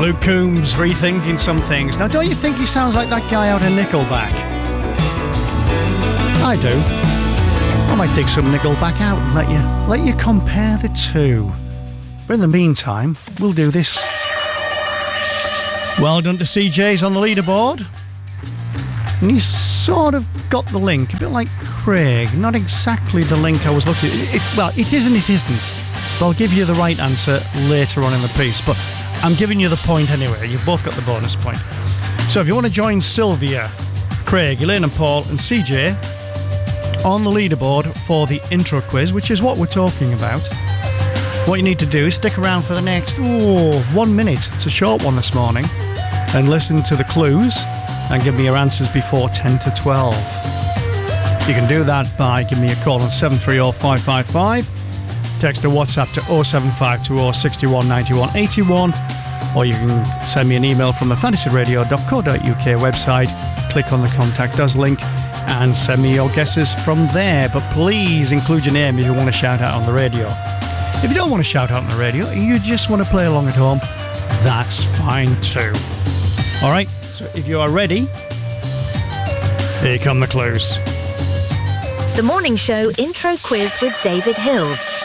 Luke Combs rethinking some things. Now, don't you think he sounds like that guy out of Nickelback? I do. I might dig some Nickelback out and let you compare the two. But in the meantime, we'll do this. Well done to CJ's on the leaderboard. And he's sort of got the link, a bit like Craig. Not exactly the link I was looking at. Well, it is and it isn't. But I'll give you the right answer later on in the piece. But I'm giving you the point anyway. You've both got the bonus point. So if you want to join Sylvia, Craig, Elaine and Paul and CJ on the leaderboard for the intro quiz, which is what we're talking about, what you need to do is stick around for the next 1 minute. It's a short one this morning. And listen to the clues and give me your answers before 10 to 12. You can do that by giving me a call on 730-555, text or WhatsApp to 07520 61 91 81, or you can send me an email from the fantasyradio.co.uk website, click on the Contact Us link and send me your guesses from there. But please include your name if you want to shout out on the radio. If you don't want to shout out on the radio, you just want to play along at home, that's fine too. Alright, so if you are ready, here come the clues. The Morning Show Intro Quiz with David Hills.